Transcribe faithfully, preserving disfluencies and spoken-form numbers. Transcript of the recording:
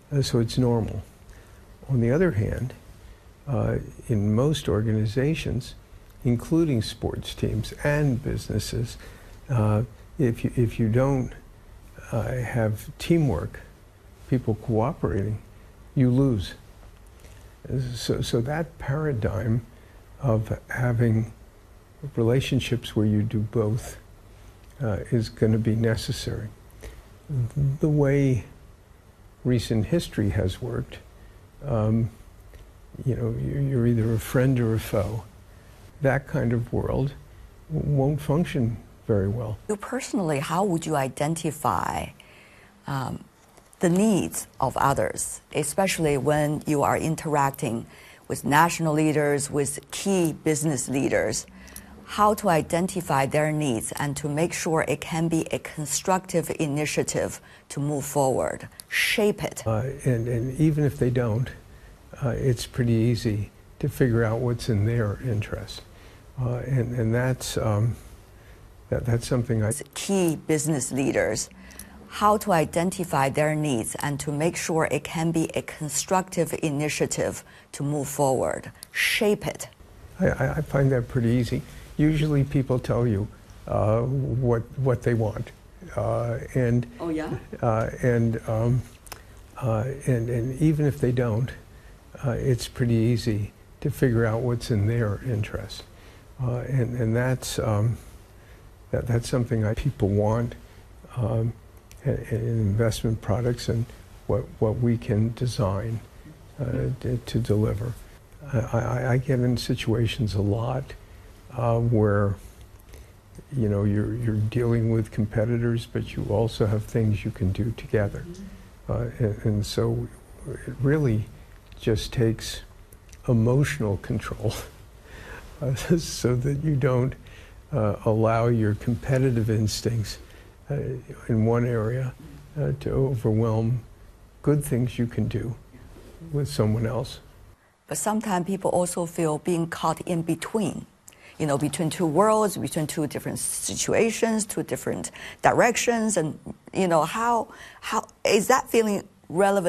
uh, so it's normal. On the other hand, uh, in most organizations, including sports teams and businesses, uh, if you, if you don't uh, have teamwork, people cooperating, you lose. So, so that paradigm of having relationships where you do both uh, is going to be necessary. The way recent history has worked, um, you know, you're either a friend or a foe. That kind of world won't function very well. You personally, how would you identify um, the needs of others, especially when you are interacting with national leaders, with key business leaders? How to identify their needs and to make sure it can be a constructive initiative to move forward, shape it. Uh, and, and even if they don't, uh, it's pretty easy to figure out what's in their interest. Uh, and, and that's, um, that, that's something I... Key business leaders, how to identify their needs and to make sure it can be a constructive initiative to move forward, shape it. I, I find that pretty easy. Usually people tell you uh, what, what they want. Uh, and, oh, yeah? Uh, and, um, uh, and, and even if they don't, uh, it's pretty easy to figure out what's in their interest. Uh, and, and that's, um, that, that's something I, people want um, in, in investment products and what, what we can design uh, to, to deliver. I, I, I get in situations a lot uh, where, you know, you're, you're dealing with competitors, but you also have things you can do together. Uh, and, and so it really just takes emotional control uh, so that you don't uh, allow your competitive instincts uh, in one area uh, to overwhelm good things you can do with someone else. But sometimes people also feel being caught in between, you know, between two worlds, between two different situations, two different directions, and, you know, how, how is that feeling relevant